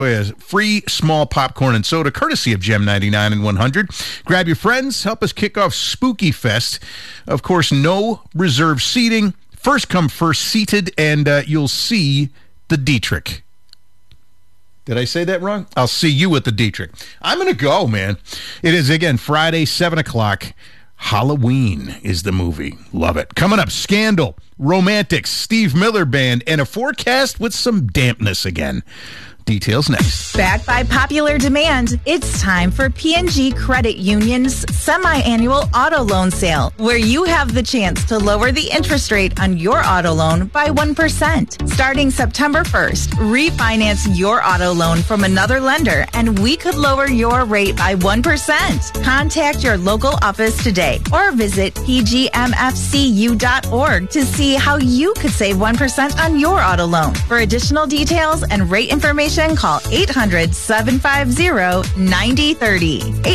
free small popcorn and soda, courtesy of Gem 99 and 100. Grab your friends. Help us kick off Spooky Fest. Of course, no reserved seating. First come, first seated, and you'll see the Dietrich. Did I say that wrong? I'll see you at the Dietrich. I'm going to go, man. It is, again, Friday, 7 o'clock. Halloween is the movie. Love it. Coming up, Scandal, Romantics, Steve Miller Band, and a forecast with some dampness again. Details next. Backed by popular demand, it's time for P&G Credit Union's semi-annual auto loan sale, where you have the chance to lower the interest rate on your auto loan by 1%. Starting September 1st, refinance your auto loan from another lender, and we could lower your rate by 1%. Contact your local office today or visit pgmfcu.org to see how you could save 1% on your auto loan. For additional details and rate information, call 800-750-9030.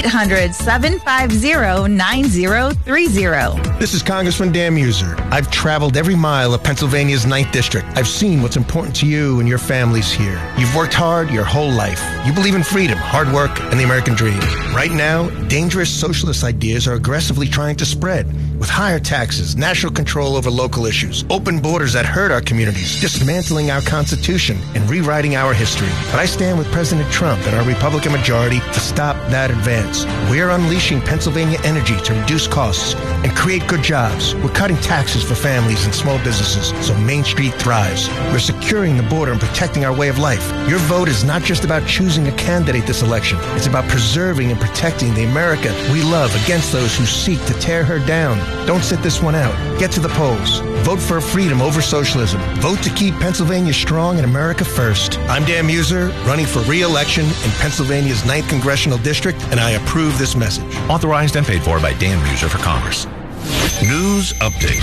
800-750-9030. This is Congressman Dan Muser. I've traveled every mile of Pennsylvania's 9th District. I've seen what's important to you and your families here. You've worked hard your whole life. You believe in freedom, hard work, and the American dream. Right now, dangerous socialist ideas are aggressively trying to spread. With higher taxes, national control over local issues, open borders that hurt our communities, dismantling our Constitution, and rewriting our history. But I stand with President Trump and our Republican majority to stop that advance. We're unleashing Pennsylvania energy to reduce costs and create good jobs. We're cutting taxes for families and small businesses so Main Street thrives. We're securing the border and protecting our way of life. Your vote is not just about choosing a candidate this election. It's about preserving and protecting the America we love against those who seek to tear her down. Don't sit this one out. Get to the polls. Vote for freedom over socialism. Vote to keep Pennsylvania strong and America first. I'm Dan Muser, running for re-election in Pennsylvania's 9th Congressional District, and I approve this message. Authorized and paid for by Dan Muser for Congress. News Update.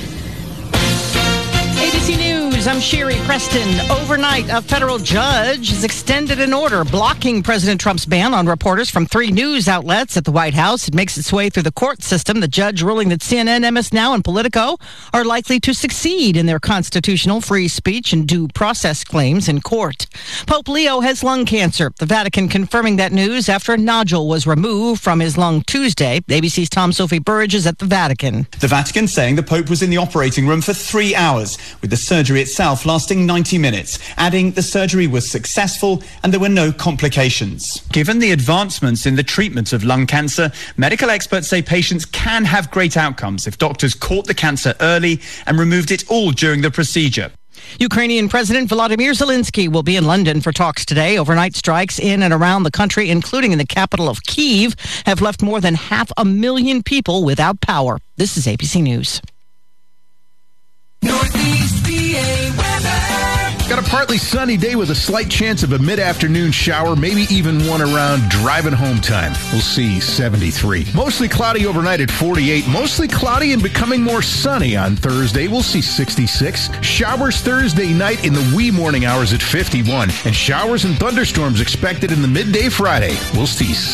ABC News, I'm Sherry Preston. Overnight, a federal judge has extended an order blocking President Trump's ban on reporters from 3 news outlets at the White House. It makes its way through the court system. The judge ruling that CNN, MS Now, and Politico are likely to succeed in their constitutional free speech and due process claims in court. Pope Leo has lung cancer. The Vatican confirming that news after a nodule was removed from his lung Tuesday. ABC's Tom Sophie Burridge is at the Vatican. The Vatican saying the Pope was in the operating room for 3 hours, with the surgery itself lasting 90 minutes, adding the surgery was successful and there were no complications. Given the advancements in the treatment of lung cancer, medical experts say patients can have great outcomes if doctors caught the cancer early and removed it all during the procedure. Ukrainian President Volodymyr Zelensky will be in London for talks today. Overnight strikes in and around the country, including in the capital of Kyiv, have left more than 500,000 people without power. This is ABC News. Northeast PA weather. Got a partly sunny day with a slight chance of a mid-afternoon shower, maybe even one around driving home time. We'll see 73. Mostly cloudy overnight at 48. Mostly cloudy and becoming more sunny on Thursday. We'll see 66. Showers Thursday night in the wee morning hours at 51. And showers and thunderstorms expected in the midday Friday. We'll see